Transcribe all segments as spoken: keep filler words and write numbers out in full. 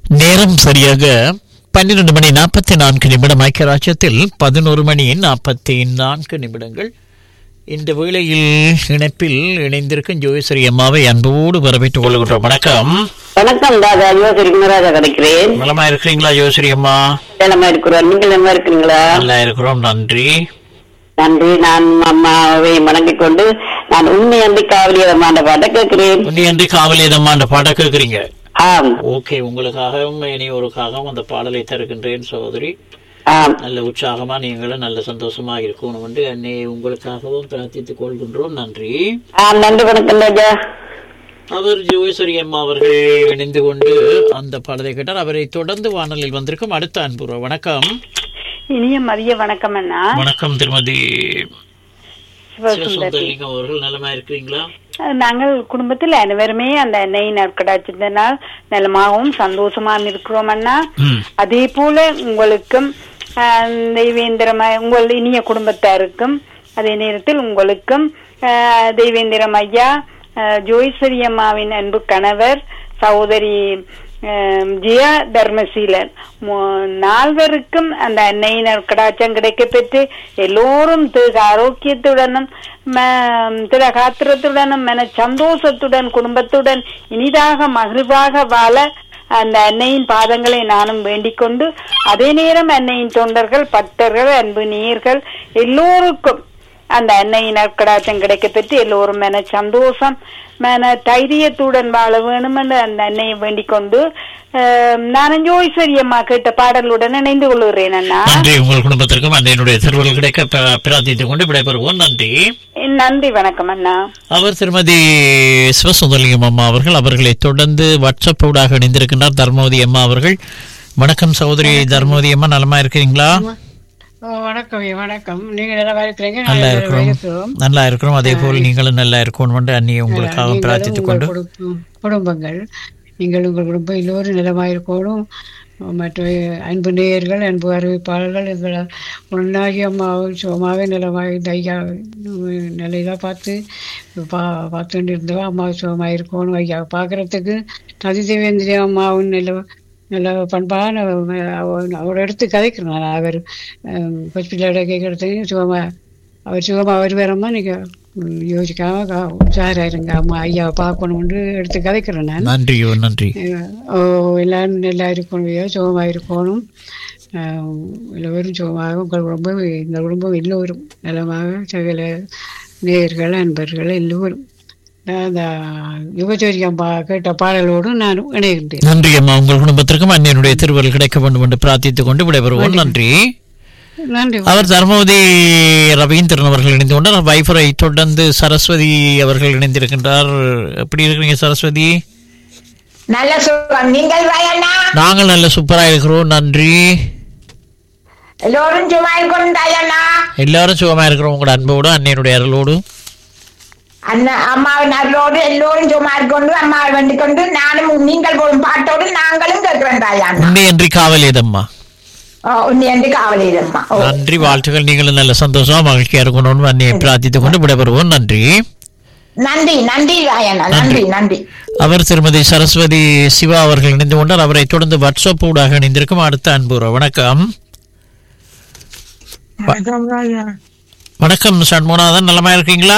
நேரம் சரியாக பன்னிரண்டு மணி நாற்பத்தி நான்கு நிமிடம். ஐக்கிய ராஜ்யத்தில் பதினோரு மணி நாற்பத்தி நான்கு நிமிடங்கள். இந்த வேளையில் இணைப்பில் இணைந்திருக்கும் ஜோயஸ்ரீ அம்மாவை அன்போடு வரவேற்றுக் கொள்கின்றோம். வணக்கம். வணக்கம் தாதா, யோசரி குமராஜா கிடைக்கிறேன். நலமா இருக்கிறீங்களா ஜோயஸ்ரீ அம்மா? நலமா இருக்கிறோம். நீங்கள் நல்லா இருக்கிறீங்களா? நல்லா இருக்கிறோம், நன்றி. நன்றி. நான் அம்மாவை வணங்கிக் கொண்டு நான் உண்மை அன்றி காவலியதம்மா பாட்ட கேட்கிறேன். உண்மை அன்றி காவலியதம்மா அந்த பாட்ட கேட்கிறீங்க? ஆம். ஓகே, உங்களுக்காகவும் இனி ஒருக்காகவும் அந்த பாடலை தருகின்றேன் சகோதரி. ஆம். நல்ல உற்சாகமா நீங்களும் நல்ல சந்தோஷமா இருக்கணும் என்று அன்னை உங்களுக்காகவும் பிரார்த்தித்துக் கொள்கின்றோம். நன்றி. ஆம், நன்றி. வணக்கம் ராஜா. அவர் ஜோயஸ்வரி அம்மா அவர்கள் இணைந்து கொண்டு அந்த பாடலை கேட்டார். அவரை தொடர்ந்து வானலில் வந்திருக்கும் அடுத்த அன்புற. வணக்கம். இனிய மதிய வணக்கம் அண்ணா. வணக்கம் திருமதி சிவசுந்தரி அவர்கள். நலமா இருக்கிறீங்களா? நாங்கள் குடும்பத்தில் அனைவருமே அந்த எண்ணெய் நற்கடாச்சினால் நலமாகவும் சந்தோஷமாக இருக்கிறோம் அண்ணா. அதே போல உங்களுக்கும் தெய்வேந்திரம் உங்கள் இனிய குடும்பத்தாருக்கும் அதே நேரத்தில் உங்களுக்கும் தெய்வேந்திரம் ஐயா, ஜோயஸ்வரி அம்மாவின் அன்பு கணவர் சகோதரி ஜியா தர்மசீலன் நால்வருக்கும் அந்த அன்னையினர் கடாச்சம் கிடைக்க பெற்று எல்லோரும் திரு ஆரோக்கியத்துடனும் திரு காத்திரத்துடனும் மன சந்தோஷத்துடன் குடும்பத்துடன் இனிதாக மகிழ்வாக வாழ அந்த அன்னையின் பாதங்களை நானும் வேண்டிக் கொண்டு, அதே நேரம் அன்னையின் தொண்டர்கள் பக்தர்கள் அன்பு நேயர்கள் எல்லோருக்கும் அந்த அன்னையின் நற்கடாச்சம் கிடைக்க பெற்று எல்லோரும் மன சந்தோஷம் மன தைரியத்துடன் வாழ வேணும் என்று அந்த அன்னையை வேண்டிக் கொண்டு நான் ஜோயஸ்வரி அம்மா கேட்ட பாடலுடன் இணைந்து கொள்கிறேன் அண்ணா. நன்றி. உங்கள் குடும்பத்திற்கும் அன்னையினுடைய திருவள்ளுவர் கிடைக்க பிரார்த்தித்துக் கொண்டு விடைபெறுவோம். நன்றி. நன்றி. வணக்கம் அண்ணா. அவர் திருமதி சிவசுந்தலிங்கம் அம்மா அவர்கள். அவர்களை தொடர்ந்து வாட்ஸ்அப் ஊடாக இணைந்திருக்கின்றார் தர்மவதி அம்மா அவர்கள். வணக்கம் சகோதரி தர்மவதி அம்மா, நலமா இருக்கிறீங்களா? வணக்கம். வணக்கம். நீங்க நல்லா இருக்கிறீங்க? நல்லா இருக்கிறோம், நல்லா இருக்கிறோம். அதே போல் நீங்களும் நல்லா இருக்கணும் அன்னியை உங்களுக்காக பிரார்த்தித்துக் கொண்டு குடும்பங்கள் நீங்கள் உங்கள் குடும்பம் எல்லோரும் நலமாக இருக்கணும். மற்ற அன்பு நேயர்கள் அன்பு அறிவிப்பாளர்கள் எங்களை ஒன்றாகி அம்மாவும் சுகமாகவே நிலமாக ஐயா நிலையாக பார்த்து பா பார்த்துட்டு இருந்தவா அம்மா சுகமாக இருக்கணும். ஐயா பார்க்குறதுக்கு நதி தேவேந்திரி அம்மாவும் நில நல்ல பண்பான அவர் எடுத்து கதைக்கிறோம். அவர் ஹாஸ்பிட்டலோட கேட்கறதுக்கு சுகமாக அவர் சுகமாக வருவாரம்மா, நீங்கள் யோசிக்காம உற்சாராயிருங்க அம்மா ஐயாவை பார்க்கணும்னு எடுத்து கதைக்கிறேன் நான். நன்றியோ நன்றி. ஓ எல்லாரும் நல்லா இருக்கணும், சுகமாக இருக்கணும். எல்லோரும் சுகமாக உங்கள் குடும்பம் இந்த குடும்பம் எல்லோரும் நலமாக சகல நேயர்கள் அன்பர்கள் எல்லோரும் யுவச்சோரி அம்மா கேட்ட பாடலோடு நான் இணைகின்றேன். நன்றி அம்மா. உங்கள் குடும்பத்திற்கும் அன்னையனுடைய திருவருள் கிடைக்க வேண்டும் என்று பிரார்த்தித்துக் கொண்டு விடைபெறுவோம். நன்றி. நன்றி. அவர் தர்மவதி ரவீந்திரன் அவர்கள் இணைந்து கொண்டார். வைஃபரை தொடர்ந்து சரஸ்வதி அவர்கள் இணைந்திருக்கின்றார். எப்படி இருக்கிறீங்க சரஸ்வதி? நல்ல சுகம். நீங்கள் நாங்கள் நல்ல சூப்பரா இருக்கிறோம், நன்றி. எல்லோரும் சும்மா இருக்கணும். எல்லாரும் சுகமா இருக்கிறோம் உங்களோட அன்போடு அன்னையனுடைய அருளோடு அம்மாவின் அருளோடு எல்லோரும் சும்மா இருக்கொண்டு அம்மாவை வேண்டிக் கொண்டு நானும் நீங்கள் போடும் பாட்டோடு நாங்களும் கேட்கிறோம் தாயா. உன்னை என்று காவலேதம்மா. நன்றி, வாழ்த்துக்கள். நீங்களும் நல்ல சந்தோஷமா மகிழ்ச்சியா இருக்கணும்னு அன்னையை பிரார்த்தித்துக் கொண்டு விடைபெறுவோம். நன்றி. நன்றி. நன்றி நன்றி நன்றி. அவர் திருமதி சரஸ்வதி சிவா அவர்கள் இணைந்து கொண்டார். அவரை தொடர்ந்து வாட்ஸ்அப் ஊடாக இணைந்திருக்கும் அடுத்த அன்புற. வணக்கம். வணக்கம் சண்முகநாதன், நலமா இருக்கீங்களா?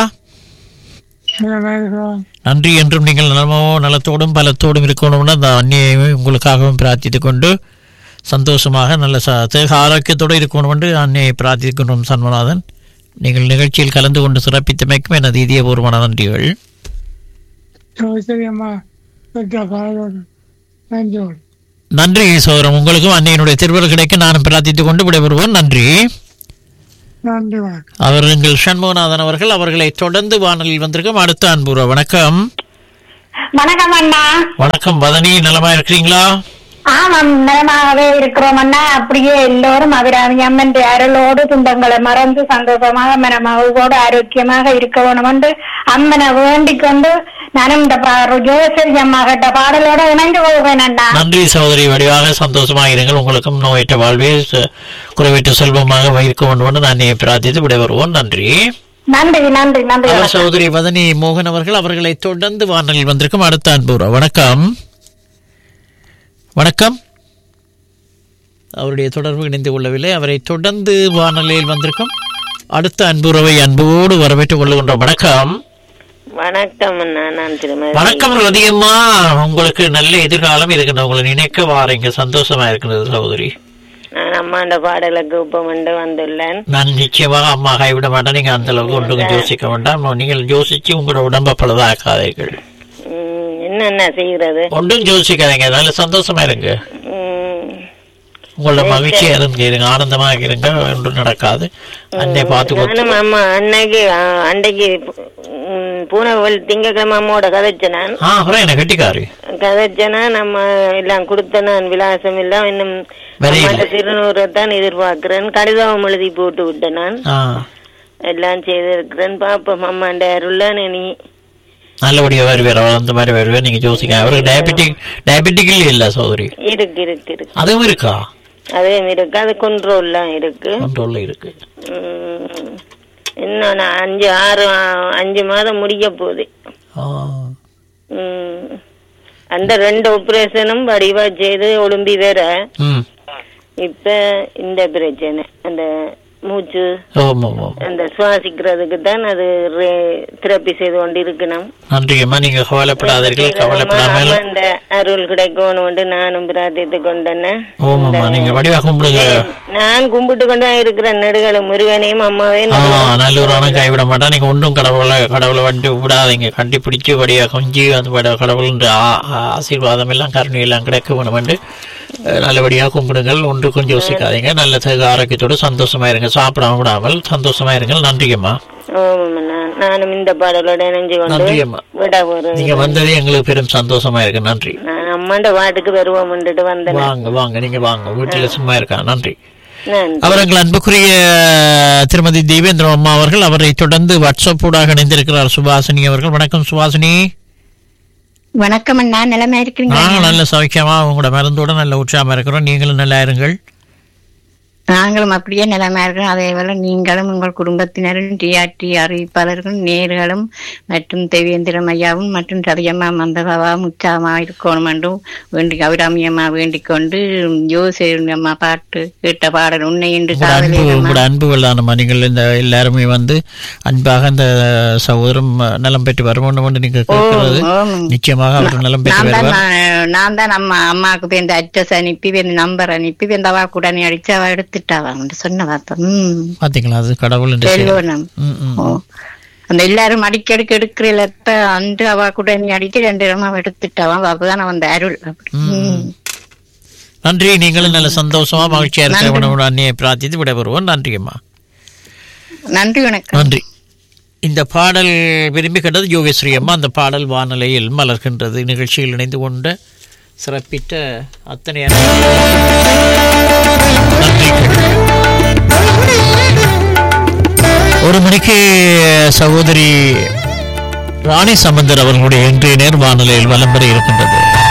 நன்றி. என்றும் நீங்கள் நலமோ நலத்தோடும் பலத்தோடும் இருக்கணும்னு அந்த அன்னையை உங்களுக்காகவும் பிரார்த்தித்துக் கொண்டு சந்தோஷமாக நல்ல தேக ஆரோக்கியத்தோடு இருக்கணும் என்று அன்னையை பிரார்த்திக்கின்றோம். சண்முகநாதன், நீங்கள் நிகழ்ச்சியில் கலந்து கொண்டு சிறப்பித்தமைக்கும் எனது இதயபூர்வமான நன்றிகள். நன்றி சோதரம். உங்களுக்கும் அன்னையினுடைய திருவருள் கிடைக்க நானும் பிரார்த்தித்துக் கொண்டு விடைபெறுவோம். நன்றி. அவர் எங்கள் சண்முகநாதன் அவர்கள். அவர்களை தொடர்ந்து வானலில் வந்திருக்கும் அடுத்த அன்புற. வணக்கம். வணக்கம் அண்ணா. வணக்கம் வதனி, நலமா இருக்கிறீங்களா? ஆமாம், நலமாகவே இருக்கிறோம் அண்ணா. அப்படியே எல்லோரும் அபிராமி அம்மன் அருளோடு துன்பங்களை மறந்து சந்தோஷமாக மனமகிழ்வோடு ஆரோக்கியமாக இருக்க வேணும் என்று அம்மனை வேண்டிக் கொண்டு நானும் இந்த ஜோயஸ்வரி அம்மா கிட்ட பாடலோட இணைந்து கொள்வேன் அண்ணா. நன்றி சகோதரி. வடிவாக சந்தோஷமாக இருங்கள். உங்களுக்கும் நோயற்ற வாழ்வே குறைவற்ற செல்வமாக இருக்க வேண்டும் என்று நான் பிரார்த்தித்து விடைபெறுவோம். நன்றி. நன்றி நன்றி நன்றி. சகோதரி வதனி மோகன் அவர்கள். அவர்களை தொடர்ந்து வானலில் வந்திருக்கும் அடுத்த அன்புற. வணக்கம். வணக்கம். அவருடைய தொடர்பு இணைந்து கொள்ளவில்லை. அவரை தொடர்ந்து வானொலியில் வந்திருக்கும் அடுத்த அன்புறவை அன்போடு வரவேற்றுக் கொள்ளுகின்றோம். வணக்கம். வணக்கம். நான் திருமதி. வணக்கம் ரதியம்மா. உங்களுக்கு நல்ல எதிர்காலம் இருக்கின்ற உங்களை நினைக்க வாரீங்க, சந்தோஷமா இருக்கிறது சகோதரி. நான் அம்மாண்ட பாடலுக்கு உப்பமண்டு வந்துள்ளேன். நான் நிச்சயமாக அம்மா கைவிட மாட்டேன். நீங்க அந்த அளவுக்கு ஒன்றும் யோசிக்க வேண்டாம். நீங்கள் யோசிச்சு உங்களோட உடம்ப பழுதாக்காதீர்கள். என்னென்ன செய்கிறது ஒன்றும் யோசிக்காதீங்க, நல்ல சந்தோஷமா இருங்க. உங்களோட மகிழ்ச்சியா இருங்க, ஆனந்தமா இருங்க. ஒன்றும் நடக்காது. அன்னை பார்த்து அம்மா அன்னைக்கு அன்னைக்கு பூனவள் திங்கக்கிழமை அம்மாவோட கதைச்சனா என்ன கட்டிக்காரு கதைச்சனா நம்ம எல்லாம் கொடுத்த நான் விலாசம் எல்லாம் இன்னும் திருநூறுதான் எதிர்பார்க்கிறேன். கடிதம் எழுதி போட்டு விட்டேன். நான் எல்லாம் செய்திருக்கிறேன். பாப்போம் அம்மாண்ட அருள்ல நீ நல்லபடியா வருவார். அந்த மாதிரி வருவார். நீங்க யோசிக்க. அவருக்கு டயபெட்டிக் டயபெட்டிக் இல்ல சகோதரி? இருக்கு இருக்கு இருக்கு. அதுவும் இருக்கா? அதுவும் இருக்கு. அது கண்ட்ரோல்லாம் இருக்கு. கண்ட்ரோல்ல இருக்கு. இன்னும் அஞ்சு ஆறு அஞ்சு மாதம் முடிய போகுது. அந்த ரெண்டு ஆபரேஷனும் வடிவா செய்து ஒழும்பி வேற. இப்ப இந்த பிரச்சனை அந்த மூச்சு அந்த சுவாசிக்கிறதுக்கு தான் அது தெரப்பி செய்து கொண்டு இருக்கணும். நன்றியம்மா. நீங்க கவலைப்படாதீர்கள். கவலைப்படாமல் அந்த அருள் கிடைக்கணும் நானும் பிரார்த்தித்து கொண்டேன். நான் கும்பிட்டு கொண்டு இருக்கிறேன். நெடுகளும் முருகனையும் அம்மாவையும் நல்லூரான கைவிட மாட்டா. நீங்க ஒன்றும் கடவுளை கடவுளை வந்து விடாதீங்க. கண்டிப்பிடிச்சு வடியா கொஞ்சி அந்த கடவுள் ஆசீர்வாதம் எல்லாம் கருணை எல்லாம் கிடைக்க வேணும் என்று நல்லபடியாக கும்பிடுங்கள். ஒன்று கொஞ்சம் யோசிக்காதீங்க. நல்ல ஆரோக்கியத்தோடு சந்தோஷமா இருங்க. சாப்பிடாம விடாமல் சந்தோஷமா இருங்கள். நன்றியம்மா. நானும் இந்த பாடலோட இணைஞ்சு நன்றியம்மா. நீங்க வந்ததே எங்களுக்கு பெரும் சந்தோஷமா இருக்கு. நன்றி. அம்மாண்ட வாட்டுக்கு வருவோம். வாங்க வாங்க நீங்க வாங்க. வீட்டுல சும்மா இருக்கா. நன்றி. அவர் எங்கள் அன்புக்குரிய திருமதி தேவேந்திர அம்மா அவர்கள். அவரை தொடர்ந்து வாட்ஸ்அப் ஊடாக இணைந்திருக்கிறார் சுபாசினி அவர்கள். வணக்கம் சுபாசினி. வணக்கம் அண்ணா. நிலைமை இருக்கிறீங்க? நாங்கள் நல்ல சௌக்கியமா உங்களோட மருந்தோட நல்ல உற்சாகமா இருக்கிறோம். நீங்களும் நல்லா இருங்கள். நாங்களும் அப்படியே நிலைமையா இருக்கிறோம். அதே போல நீங்களும் உங்கள் குடும்பத்தினரும் டிஆர்டி அறிவிப்பாளர்களும் நேர்களும் மற்றும் தேவேந்திரம் ஐயாவும் மற்றும் ரவியம்மா மந்தபாவும் உற்சாகமா இருக்கணும் என்றும் வேண்டி அபிராமியம்மா வேண்டிக் கொண்டு யோசி அம்மா பாட்டு கேட்ட பாடல் உன்னை என்று உங்களோட அன்புகளானம்மா. நீங்கள் இந்த எல்லாருமே வந்து அன்பாக இந்த சகோதரம் நலம் பெற்று வரணும் நீங்க கேட்கிறது. நிச்சயமாக அவர் நலம் பெற்று வருவார். நான் தான் அம்மா அம்மாவுக்கு போய் இந்த அட்ரஸ் அனுப்பி இந்த நம்பர் அனுப்பி இந்த அவா உடனே அடிச்சு அவ எடுத்து எல்லாரும் அடிக்கடிக்கு எடுக்கிறப்ப அந்த அவ கூட நீ அடிக்க ரெண்டு இடமா எடுத்துட்டாவான். அப்பதான் அவன் அருள். நன்றி. நீங்களும் நல்ல சந்தோஷமா மகிழ்ச்சியா இருக்க அன்னையை பிரார்த்தித்து விடைபெறுவோம். நன்றியம்மா. நன்றி. வணக்கம். நன்றி. இந்த பாடல் விரும்பி கேட்டது யோகேஸ்வரி அம்மா. அந்த பாடல் வானிலையில் மலர்கின்றது. நிகழ்ச்சியில் இணைந்து கொண்ட சிறப்பித்த அத்தனை ஒரு மணிக்கு சகோதரி ராணி சம்பந்தர் அவர்களுடைய இன்றைய நேர் வானிலையில் வலம் பெற இருக்கின்றது.